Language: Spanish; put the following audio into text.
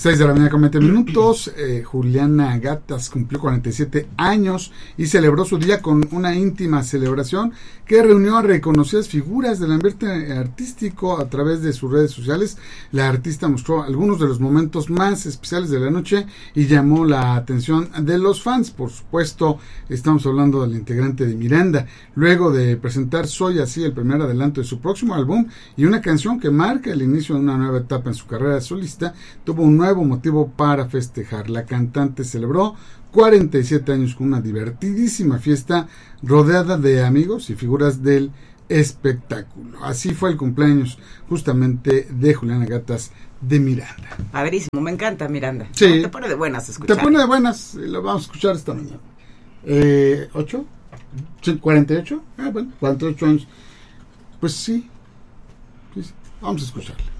6 de la mañana con 20 minutos. Juliana Gatas cumplió 47 años y celebró su día con una íntima celebración que reunió a reconocidas figuras del ambiente artístico a través de sus redes sociales. La artista mostró algunos de los momentos más especiales de la noche y llamó la atención de los fans. Por supuesto, estamos hablando del integrante de Miranda, luego de presentar Soy Así, el primer adelanto de su próximo álbum y una canción que marca el inicio de una nueva etapa en su carrera solista. Tuvo un nuevo motivo para festejar. La cantante celebró 47 años con una divertidísima fiesta rodeada de amigos y figuras del espectáculo. Así fue el cumpleaños justamente de Juliana Gatas de Miranda. Padrísimo, me encanta Miranda. Sí. No, te pone de buenas escuchar. Te pone de buenas, lo vamos a escuchar esta mañana. ¿8? Sí, 48. Bueno, 48 años. Pues sí. Vamos a escucharla.